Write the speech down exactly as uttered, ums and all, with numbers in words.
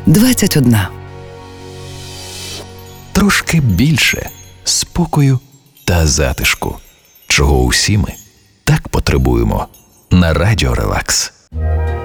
двадцять одна. Трошки більше спокою та затишку, чого усі ми так потребуємо на Радіо Релакс.